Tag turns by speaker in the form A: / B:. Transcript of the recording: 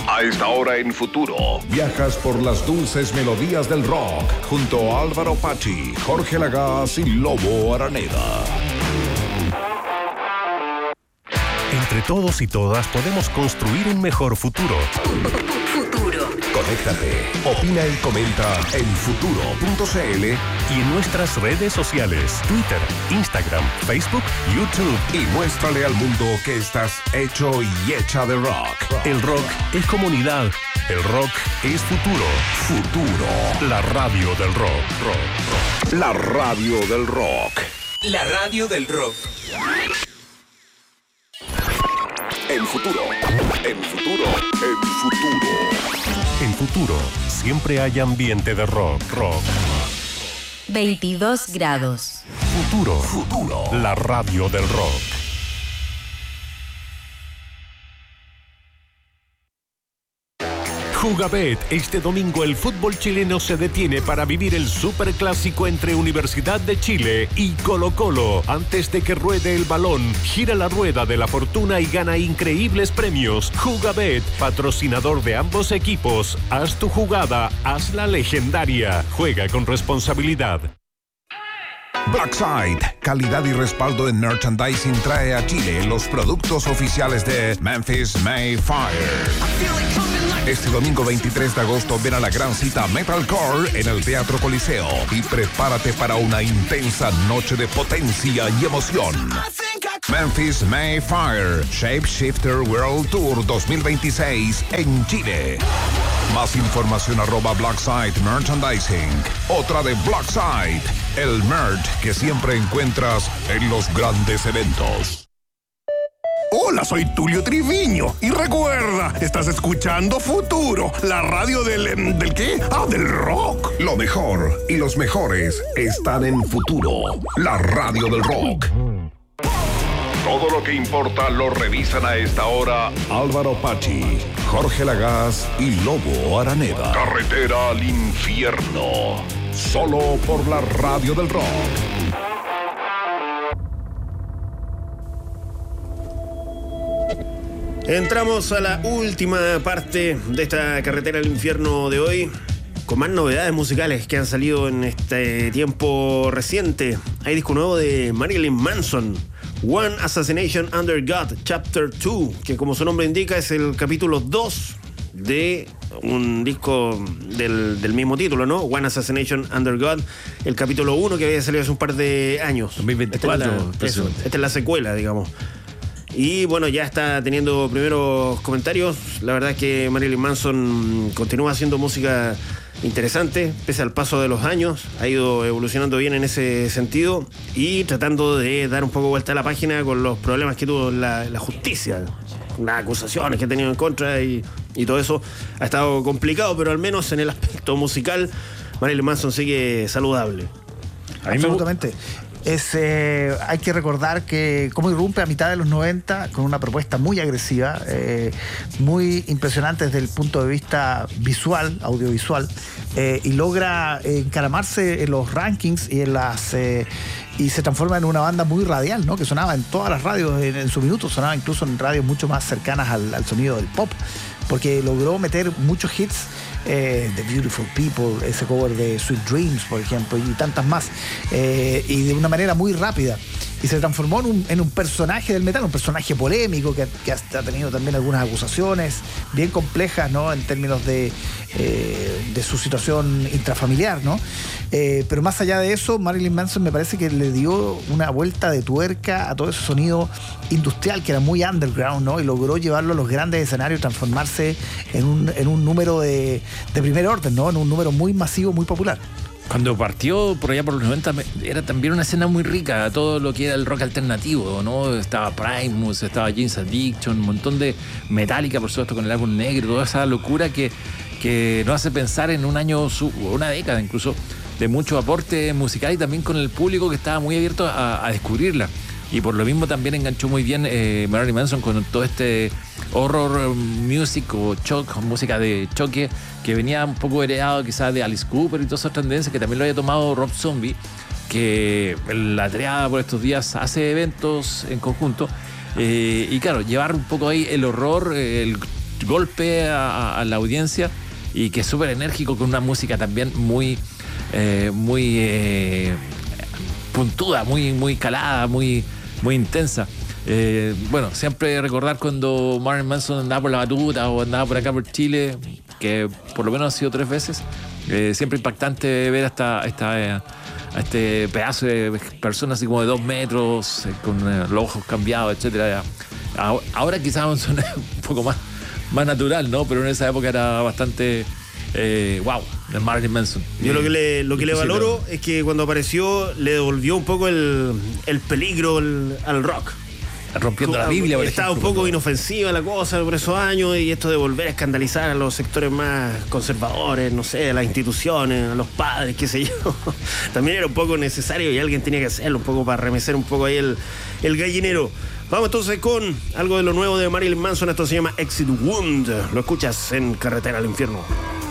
A: A esta hora en Futuro, viajas por las dulces melodías del rock junto a Álvaro Pachi, Jorge Lagaz y Lobo Araneda.
B: Entre todos y todas podemos construir un mejor futuro.
C: Futuro.
A: Conéctate, opina y comenta en futuro.cl
B: y en nuestras redes sociales, Twitter, Instagram, Facebook, YouTube.
A: Y muéstrale al mundo que estás hecho y hecha de rock.
B: El rock es comunidad. El rock es futuro.
A: Futuro.
B: La radio del rock.
A: La radio del rock.
D: La radio del rock.
A: En Futuro. En Futuro. En Futuro.
B: En Futuro siempre hay ambiente de rock.
C: 22 grados.
B: Futuro. La radio del rock. Jugabet, este domingo el fútbol chileno se detiene para vivir el superclásico entre Universidad de Chile y Colo-Colo. Antes de que ruede el balón, gira la rueda de la fortuna y gana increíbles premios. Jugabet, patrocinador de ambos equipos. Haz tu jugada, hazla legendaria. Juega con responsabilidad.
A: Blackside, calidad y respaldo en merchandising, trae a Chile los productos oficiales de Memphis Mayfire. Este domingo 23 de agosto ven a la gran cita Metalcore en el Teatro Coliseo y prepárate para una intensa noche de potencia y emoción. Memphis Mayfire Shapeshifter World Tour 2026 en Chile. Más información @Blackside Merchandising. Otra de Blackside, el merch que siempre encuentras en los grandes eventos.
E: Hola, soy Tulio Triviño y recuerda, estás escuchando Futuro, la radio ¿del qué? Del rock.
A: Lo mejor y los mejores están en Futuro, la radio del rock. Todo lo que importa lo revisan a esta hora Álvaro Pachi, Jorge Lagaz y Lobo Araneda. Carretera al infierno, solo por la radio del rock.
F: Entramos a la última parte de esta carretera al infierno de hoy, con más novedades musicales que han salido en este tiempo reciente. Hay disco nuevo de Marilyn Manson, One Assassination Under God, Chapter 2, que como su nombre indica es el capítulo 2 de un disco del mismo título, ¿no? One Assassination Under God, el capítulo 1 que había salido hace un par de años.
G: 2024.
F: Esta es la secuela, digamos. Y bueno, ya está teniendo primeros comentarios. La verdad es que Marilyn Manson continúa haciendo música interesante, pese al paso de los años. Ha ido evolucionando bien en ese sentido y tratando de dar un poco vuelta a la página con los problemas que tuvo la justicia, las acusaciones que ha tenido en contra y todo eso. Ha estado complicado, pero al menos en el aspecto musical, Marilyn Manson sigue saludable.
H: Absolutamente. Hay que recordar que cómo irrumpe a mitad de los 90 con una propuesta muy agresiva, muy impresionante desde el punto de vista visual, audiovisual, y logra encaramarse en los rankings y y se transforma en una banda muy radial, ¿no? Que sonaba en todas las radios en su minuto, sonaba incluso en radios mucho más cercanas al sonido del pop, porque logró meter muchos hits. The Beautiful People, ese cover de Sweet Dreams, por ejemplo, y tantas más, y de una manera muy rápida, y se transformó en un personaje del metal, un personaje polémico que ha tenido también algunas acusaciones bien complejas, ¿no? En términos de su situación intrafamiliar, ¿no? Pero más allá de eso, Marilyn Manson me parece que le dio una vuelta de tuerca a todo ese sonido industrial que era muy underground, ¿no? Y logró llevarlo a los grandes escenarios, transformarse en un número de primer orden, ¿no? En un número muy masivo, muy popular.
G: Cuando partió por allá por los 90 era también una escena muy rica, todo lo que era el rock alternativo, ¿no? Estaba Primus, estaba James Addiction, un montón de Metallica, por supuesto, con el álbum negro, toda esa locura que nos hace pensar en un año, una década incluso, de mucho aporte musical y también con el público que estaba muy abierto a descubrirla. Y por lo mismo también enganchó muy bien Marilyn Manson con todo este horror music o música de choque que venía un poco heredado quizás de Alice Cooper y todas esas tendencias, que también lo había tomado Rob Zombie, que la triada por estos días hace eventos en conjunto y claro, llevar un poco ahí el horror, golpe a la audiencia y que es súper enérgico, con una música también muy puntuda, muy calada, muy intensa. Bueno, siempre recordar cuando Marilyn Manson andaba por la batuta o andaba por acá por Chile, que por lo menos ha sido 3 veces. Siempre impactante ver a este pedazo de personas así como de 2 metros, con los ojos cambiados, etcétera. Ahora quizás son un poco más natural, ¿no? Pero en esa época era bastante wow, de Marilyn Manson.
F: Yo lo que le valoro es que cuando apareció le devolvió un poco el peligro al rock.
G: Rompiendo la Biblia, por
F: estaba
G: ejemplo,
F: un poco inofensiva la cosa por esos años, y esto de volver a escandalizar a los sectores más conservadores, no sé, a las instituciones, a los padres, qué sé yo, también era un poco necesario y alguien tenía que hacerlo un poco para remecer un poco ahí el gallinero. Vamos entonces con algo de lo nuevo de Marilyn Manson. Esto se llama Exit Wound. Lo escuchas en Carretera al Infierno.